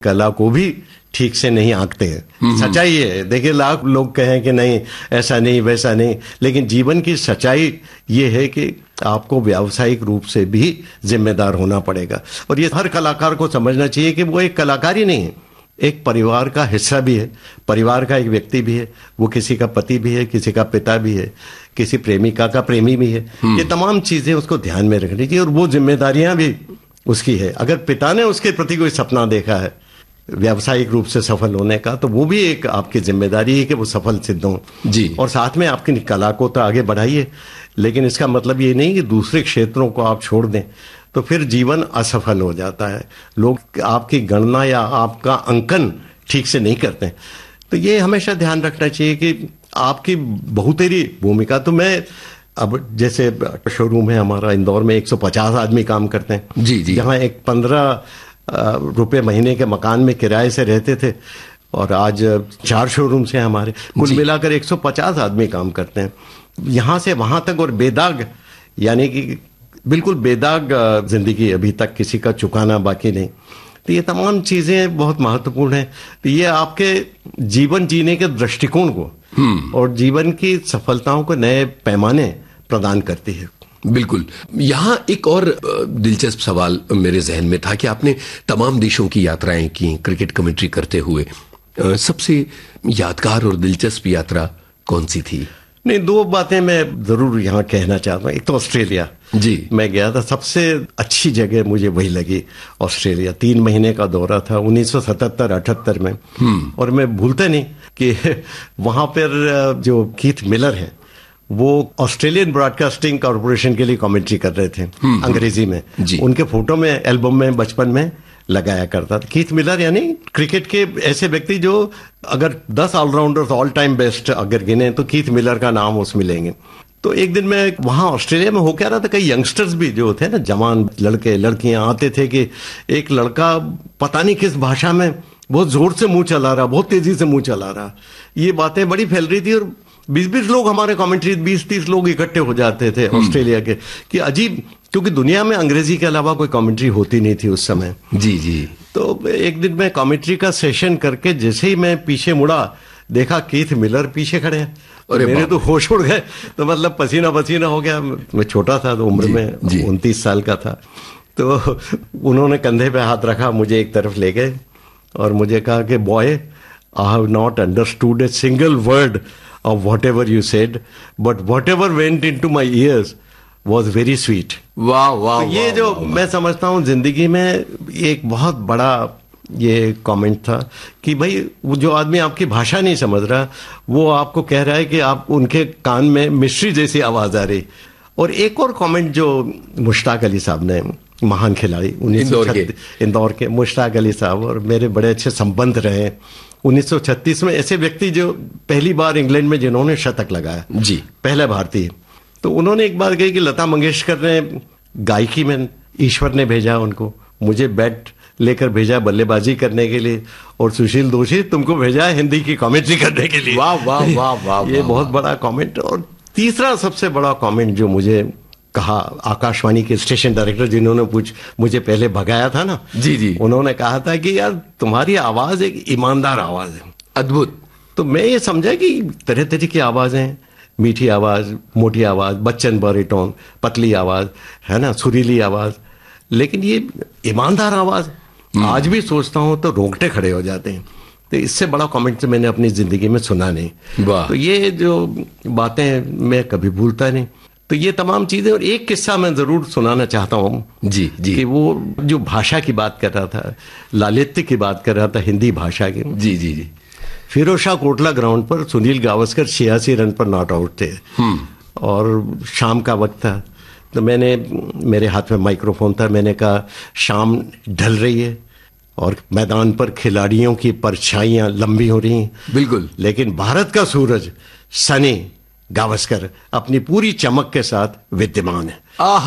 कला को भी ठीक से नहीं आंकते हैं। सच्चाई है, देखिए लाख लोग कहें कि नहीं ऐसा नहीं वैसा नहीं, लेकिन जीवन की सच्चाई ये है कि आपको व्यावसायिक रूप से भी जिम्मेदार होना पड़ेगा। और ये हर कलाकार को समझना चाहिए कि वो एक कलाकार ही नहीं है, एक परिवार का हिस्सा भी है, परिवार का एक व्यक्ति भी है, वो किसी का पति भी है, किसी का पिता भी है, किसी प्रेमिका का प्रेमी भी है। ये तमाम चीजें उसको ध्यान में रखनी चाहिए और वो जिम्मेदारियां भी उसकी है। अगर पिता ने उसके प्रति कोई सपना देखा है व्यावसायिक रूप से सफल होने का, तो वो भी एक आपकी जिम्मेदारी है कि वो सफल सिद्ध हो जी। और साथ में आपकी कला को तो आगे बढ़ाइए, लेकिन इसका मतलब ये नहीं कि दूसरे क्षेत्रों को आप छोड़ दें, तो फिर जीवन असफल हो जाता है। लोग आपकी गणना या आपका अंकन ठीक से नहीं करते। तो ये हमेशा ध्यान रखना चाहिए कि आपकी बहुतेरी भूमिका। तो मैं अब जैसे शोरूम है हमारा इंदौर में, 150 आदमी काम करते हैं जी जी। जहाँ एक 15 रुपए महीने के मकान में किराए से रहते थे और आज 4 शोरूम्स हैं हमारे, कुल मिलाकर 150 आदमी काम करते हैं यहां से वहां तक। और बेदाग, यानी कि बिल्कुल बेदाग जिंदगी, अभी तक किसी का चुकाना बाकी नहीं। तो ये तमाम चीजें बहुत महत्वपूर्ण हैं। तो ये आपके जीवन जीने के दृष्टिकोण को और जीवन की सफलताओं को नए पैमाने प्रदान करती है। बिल्कुल। यहाँ एक और दिलचस्प सवाल मेरे जहन में था कि आपने तमाम देशों की यात्राएं की क्रिकेट कमेंट्री करते हुए, सबसे यादगार और दिलचस्प यात्रा कौन सी थी? नहीं, 2 बातें मैं जरूर यहाँ कहना चाहता हूँ। एक तो ऑस्ट्रेलिया जी, मैं गया था, सबसे अच्छी जगह मुझे वही लगी ऑस्ट्रेलिया। 3 महीने का दौरा था 1977-78 में। और मैं भूलता नहीं कि वहां पर जो कीथ मिलर है वो ऑस्ट्रेलियन ब्रॉडकास्टिंग कॉर्पोरेशन के लिए कमेंट्री कर रहे थे अंग्रेजी में। उनके फोटो में एल्बम में बचपन में लगाया करता था। कीथ मिलर यानी क्रिकेट के ऐसे व्यक्ति जो अगर 10 ऑलराउंडर्स ऑल टाइम बेस्ट अगर गिने तो कीथ मिलर का नाम उसमें लेंगे। तो एक दिन मैं वहां ऑस्ट्रेलिया में हो क्या रहा था, कई यंगस्टर्स भी जो थे ना, जवान लड़के लड़कियां आते थे कि एक लड़का पता नहीं किस भाषा में बहुत जोर से मुंह चला रहा, बहुत तेजी से मुंह चला रहा। ये बातें बड़ी फैल रही थी और 20-20 लोग हमारे कमेंट्री, 20-30 लोग इकट्ठे हो जाते थे ऑस्ट्रेलिया के। कि अजीब, क्योंकि दुनिया में अंग्रेजी के अलावा कोई कमेंट्री होती नहीं थी उस समय। जी जी। तो एक दिन मैं कमेंट्री का सेशन करके जैसे ही मैं पीछे मुड़ा, देखा कीथ मिलर पीछे खड़े हैं। मेरे तो होश उड़ गए। तो मतलब पसीना पसीना हो गया। मैं छोटा था तो उम्र में 29 साल का था। तो उन्होंने कंधे पे हाथ रखा, मुझे एक तरफ ले गए और मुझे कहा कि boy, I have not understood a single word of whatever you said, but whatever went into my ears was very sweet. वाह वाह। तो ये जो मैं समझता हूँ जिंदगी में एक बहुत बड़ा ये कमेंट था कि भाई वो जो आदमी आपकी भाषा नहीं समझ रहा, वो आपको कह रहा है कि आप उनके कान में मिश्री जैसी आवाज आ रही। और एक और कमेंट जो मुश्ताक अली साहब ने, महान खिलाड़ी, इंदौर के मुश्ताक अली साहब, और मेरे बड़े अच्छे संबंध रहे 1936 में। ऐसे व्यक्ति जो पहली बार इंग्लैंड में जिन्होंने शतक लगाया जी, पहले भारतीय। तो उन्होंने एक बार कही कि लता मंगेशकर ने गायकी में ईश्वर ने भेजा उनको, मुझे बैट लेकर भेजा बल्लेबाजी करने के लिए, और सुशील दोषी तुमको भेजा है हिंदी की कमेंट्री करने के लिए। वाह वाह वाह वाह। ये बहुत बड़ा कमेंट। और तीसरा सबसे बड़ा कमेंट जो मुझे कहा, आकाशवाणी के स्टेशन डायरेक्टर जिन्होंने मुझे पहले भगाया था ना, जी जी, उन्होंने कहा था कि यार तुम्हारी आवाज एक ईमानदार आवाज है। अद्भुत। तो मैं ये समझा कि तरह तरह की आवाजें, मीठी आवाज, मोटी आवाज, बच्चन बैरिटोन, पतली आवाज, है ना, सुरीली आवाज, लेकिन ये ईमानदार आवाज आज भी सोचता हूं तो रोंगटे खड़े हो जाते हैं। तो इससे बड़ा कमेंट मैंने अपनी जिंदगी में सुना नहीं। तो ये जो बातें मैं कभी भूलता नहीं। तो ये तमाम चीजें। और एक किस्सा मैं जरूर सुनाना चाहता हूँ जी जी, कि वो जो भाषा की बात कर रहा था, लालित्य की बात कर रहा था हिंदी भाषा की। जी जी जी। फिरोजशाह कोटला ग्राउंड पर सुनील गावस्कर 86 रन पर नॉट आउट थे और शाम का वक्त था। तो मेरे हाथ में माइक्रोफोन था। मैंने कहा शाम ढल रही है और मैदान पर खिलाड़ियों की परछाइयां लंबी हो रही हैं, बिल्कुल, लेकिन भारत का सूरज सनी गावस्कर अपनी पूरी चमक के साथ विद्यमान है।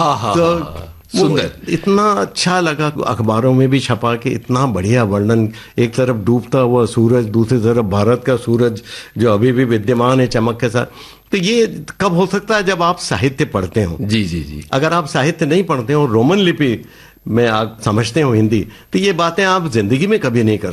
तो सुंदर, इतना अच्छा लगा। अखबारों में भी छपा के इतना बढ़िया वर्णन, एक तरफ डूबता हुआ सूरज, दूसरी तरफ भारत का सूरज जो अभी भी विद्यमान है चमक के साथ। तो ये कब हो सकता है? जब आप साहित्य पढ़ते हो। जी जी जी। अगर आप साहित्य नहीं पढ़ते हो, रोमन लिपि में आप समझते हो हिंदी, तो ये बातें आप जिंदगी में कभी नहीं कर